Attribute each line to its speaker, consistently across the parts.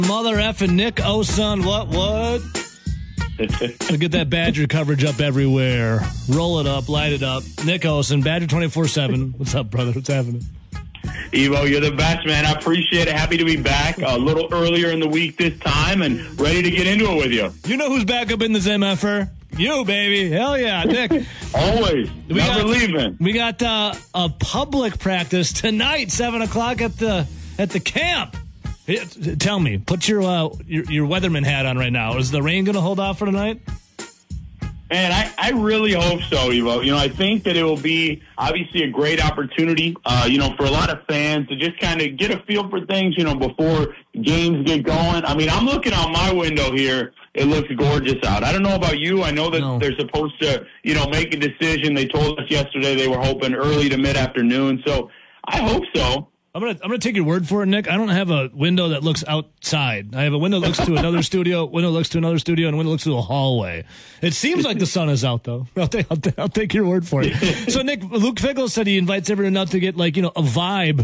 Speaker 1: Mother effing Nick Osun, what? I'll get that Badger coverage up everywhere. Roll it up, light it up. Nick Osun, Badger 24/7. What's up, brother? What's happening?
Speaker 2: Evo, you're the best, man. I appreciate it. Happy to be back a little earlier in the week this time and ready to get into it with you.
Speaker 1: You know who's back up in this MFR? You, baby. Hell yeah, Nick.
Speaker 2: Always. Never leaving.
Speaker 1: We got a public practice tonight, 7 o'clock at the camp. Tell me, put your weatherman hat on right now. Is the rain going to hold off for tonight?
Speaker 2: Man, I really hope so, Evo. I think that it will be obviously a great opportunity, for a lot of fans to just kind of get a feel for things, before games get going. I mean, I'm looking out my window here. It looks gorgeous out. I don't know about you. I know that they're supposed to, make a decision. They told us yesterday they were hoping early to mid-afternoon. So I hope so.
Speaker 1: I'm gonna take your word for it, Nick. I don't have a window that looks outside. I have a window that looks to another studio, window looks to another studio, and a window looks to a hallway. It seems like the sun is out, though. I'll take your word for it. So, Nick, Luke Fickell said he invites everyone out to get, a vibe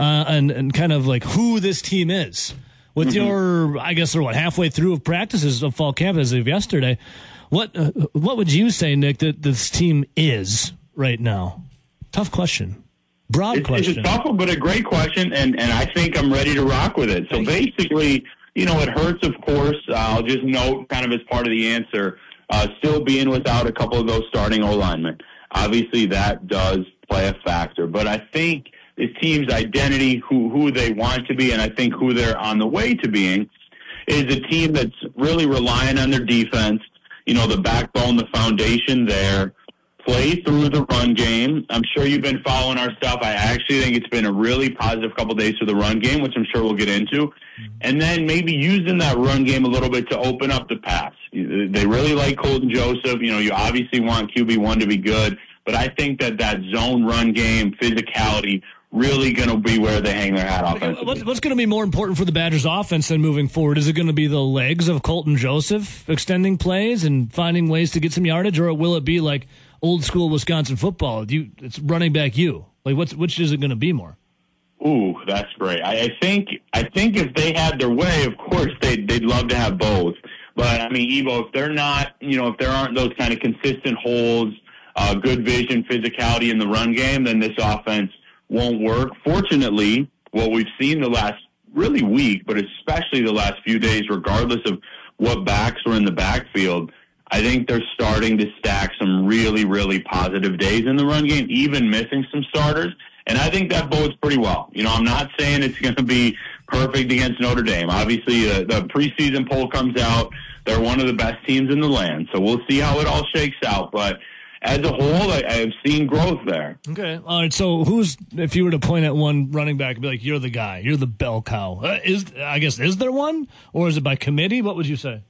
Speaker 1: and kind of like who this team is. With your, I guess, they're halfway through of practices of fall camp as of yesterday. What would you say, Nick, that this team is right now? Tough question. Broad question.
Speaker 2: It's a tough one, but a great question, and I think I'm ready to rock with it. So basically, it hurts, of course. I'll just note kind of as part of the answer, still being without a couple of those starting O-linemen. Obviously, that does play a factor. But I think this team's identity, who they want to be, and I think who they're on the way to being, is a team that's really relying on their defense, the backbone, the foundation there. Play through the run game. I'm sure you've been following our stuff. I actually think it's been a really positive couple days for the run game, which I'm sure we'll get into. And then maybe using that run game a little bit to open up the pass. They really like Colton Joseph. You obviously want QB1 to be good, but I think that zone run game, physicality, really going to be where they hang their hat offensively.
Speaker 1: What's going to be more important for the Badgers offense than moving forward? Is it going to be the legs of Colton Joseph extending plays and finding ways to get some yardage, or will it be like old school Wisconsin football? It's running back you. Which is it going to be more?
Speaker 2: Ooh, that's great. I think if they had their way, of course they'd love to have both. But I mean, Evo, if they're not, if there aren't those kind of consistent holds, good vision, physicality in the run game, then this offense won't work. Fortunately, what we've seen the last really week, but especially the last few days, regardless of what backs were in the backfield, I think they're starting to stack some really, really positive days in the run game, even missing some starters. And I think that bodes pretty well. I'm not saying it's going to be perfect against Notre Dame. Obviously, the preseason poll comes out. They're one of the best teams in the land. So we'll see how it all shakes out. But as a whole, I have seen growth there.
Speaker 1: Okay. All right. So if you were to point at one running back and be like, you're the guy, you're the bell cow, is there one? Or is it by committee? What would you say?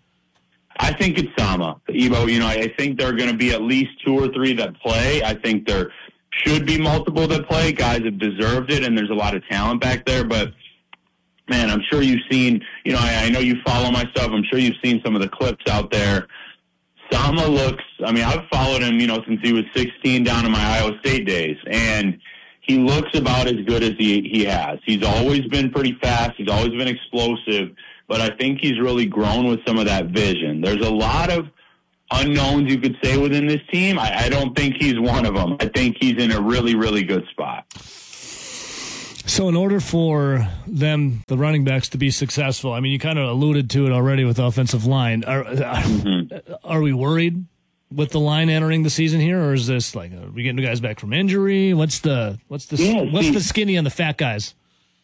Speaker 2: I think it's Sama. Evo, I think there are going to be at least 2 or 3 that play. I think there should be multiple that play. Guys have deserved it, and there's a lot of talent back there. But, man, I'm sure you've seen, I know you follow my stuff. I'm sure you've seen some of the clips out there. Sama looks, I've followed him, since he was 16 down in my Iowa State days. And he looks about as good as he has. He's always been pretty fast. He's always been explosive. But I think he's really grown with some of that vision. There's a lot of unknowns, you could say, within this team. I don't think he's one of them. I think he's in a really, really good spot.
Speaker 1: So in order for them, the running backs, to be successful, you kind of alluded to it already with the offensive line. Are we worried with the line entering the season here, or is this are we getting guys back from injury? What's the skinny and the fat guys?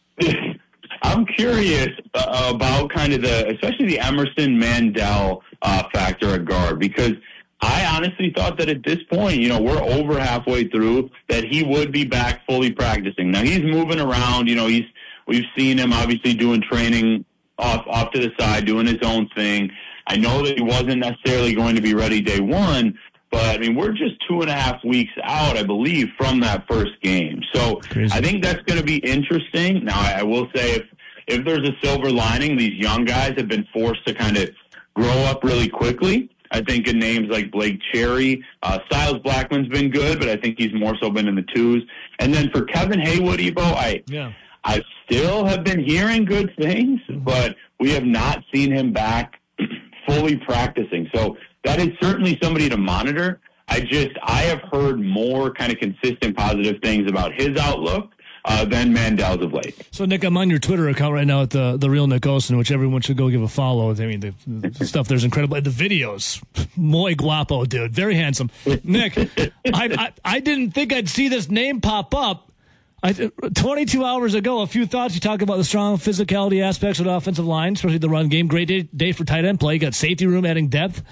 Speaker 2: I'm curious about kind of especially the Emerson Mandel factor at guard, because I honestly thought that at this point, we're over halfway through, that he would be back fully practicing. Now he's moving around, we've seen him obviously doing training off to the side, doing his own thing. I know that he wasn't necessarily going to be ready day one, but we're just 2.5 weeks out, I believe, from that first game. So crazy. I think that's going to be interesting. Now, I will say if there's a silver lining, these young guys have been forced to kind of grow up really quickly. I think in names like Blake Cherry, Styles Blackman's been good, but I think he's more so been in the twos. And then for Kevin Haywood, Evo, I still have been hearing good things, but we have not seen him back fully practicing. So that is certainly somebody to monitor. I have heard more kind of consistent positive things about his outlook than Mandel's of late.
Speaker 1: So, Nick, I'm on your Twitter account right now at the Real Nick Olson, which everyone should go give a follow. I mean, the stuff there's incredible. The videos, muy guapo, dude, very handsome. Nick, I didn't think I'd see this name pop up. 22 hours ago, a few thoughts. You talk about the strong physicality aspects of the offensive line, especially the run game. Great day for tight end play. You got safety room, adding depth.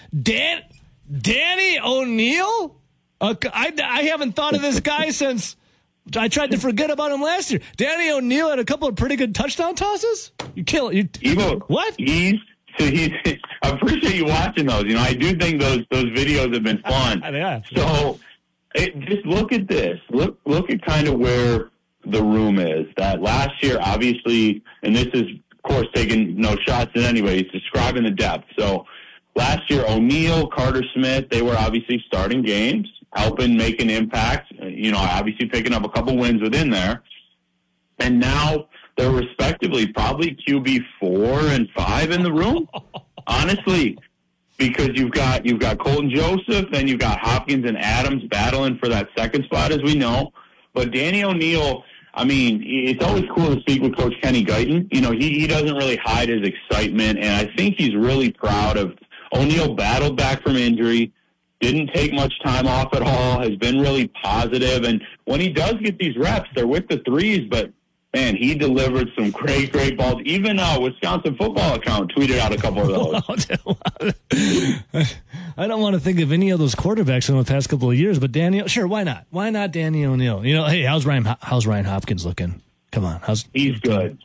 Speaker 1: Danny O'Neill? I haven't thought of this guy since I tried to forget about him last year. Danny O'Neill had a couple of pretty good touchdown tosses. What?
Speaker 2: I appreciate you watching those. I do think those videos have been fun. So just look at this. Look at kind of where the room is. That last year, obviously, and this is, of course, taking no shots in any way. He's describing the depth. So last year, O'Neill, Carter Smith, they were obviously starting games, helping make an impact, obviously picking up a couple wins within there. And now they're respectively probably QB 4 and 5 in the room, honestly, because you've got Colton Joseph, then you've got Hopkins and Adams battling for that second spot, as we know. But Danny O'Neill, I mean, it's always cool to speak with Coach Kenny Guyton. He doesn't really hide his excitement, and I think he's really proud of O'Neill. Battled back from injury, didn't take much time off at all, has been really positive. And when he does get these reps, they're with the threes, but, man, he delivered some great balls. Even Wisconsin Football account tweeted out a couple of those.
Speaker 1: I don't want to think of any of those quarterbacks in the past couple of years, but sure, why not? Why not Danny O'Neill? Hey, how's Ryan Hopkins looking? Come on,
Speaker 2: he's good.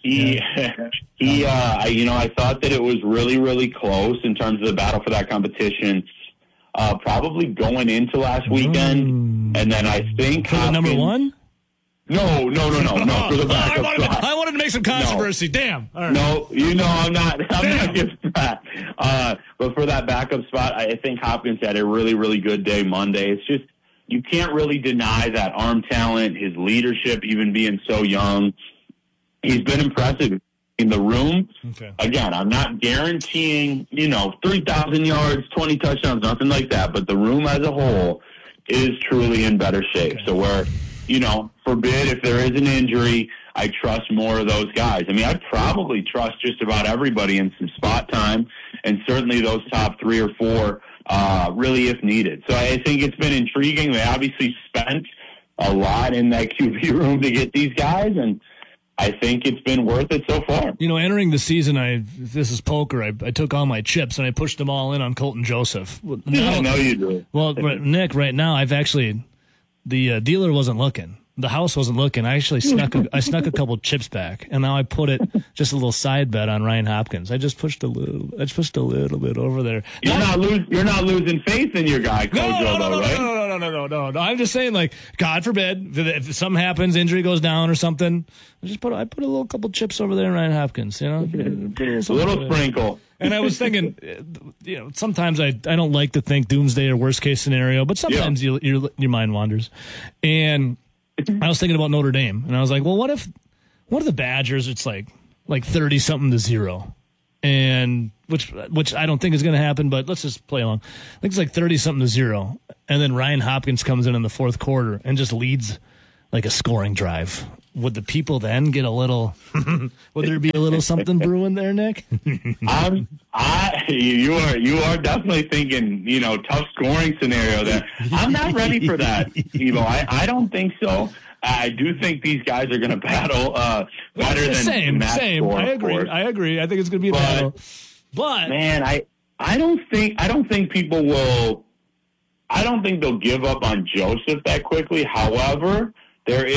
Speaker 2: I thought that it was really, really close in terms of the battle for that competition. Probably going into last weekend, and then I think
Speaker 1: for the number one.
Speaker 2: No, for the backup spot.
Speaker 1: I wanted to make some controversy. No. Damn. All right.
Speaker 2: No, I'm not giving that. But for that backup spot, I think Hopkins had a really, really good day Monday. It's just, you can't really deny that arm talent, his leadership, even being so young. He's been impressive in the room. Okay. Again, I'm not guaranteeing, 3,000 yards, 20 touchdowns, nothing like that. But the room as a whole is truly in better shape. Okay. So where, forbid if there is an injury, I trust more of those guys. I mean, I'd probably trust just about everybody in some spot time, and certainly those top 3 or 4, really if needed. So I think it's been intriguing. They obviously spent a lot in that QB room to get these guys, and I think it's been worth it so far.
Speaker 1: Entering the season, this is poker. I took all my chips and I pushed them all in on Colton Joseph.
Speaker 2: I know you do.
Speaker 1: Well, Nick, right now the dealer wasn't looking. The house wasn't looking. I actually snuck a couple chips back, and now I put it just a little side bet on Ryan Hopkins. I just pushed a little bit over there.
Speaker 2: You're not losing faith in your guy, Kojo, right?
Speaker 1: No. I'm just saying, God forbid if something happens, injury goes down or something. I put a little couple chips over there in Ryan Hopkins.
Speaker 2: A little sprinkle.
Speaker 1: And I was thinking, sometimes I don't like to think doomsday or worst case scenario, but sometimes your mind wanders. And I was thinking about Notre Dame, and I was like, well, what if the Badgers, it's like 30-something to 0, and which I don't think is going to happen, but let's just play along. I think it's like 30-something to 0, and then Ryan Hopkins comes in the fourth quarter and just leads like a scoring drive. Would the people then get a little? Would there be a little something brewing there, Nick?
Speaker 2: You are definitely thinking, tough scoring scenario there. I'm not ready for that, Evo. I don't think so. I do think these guys are going to battle better than
Speaker 1: same.
Speaker 2: Score,
Speaker 1: I agree. I think it's going to be a battle. But
Speaker 2: man, I don't think people will. I don't think they'll give up on Joseph that quickly. However, there is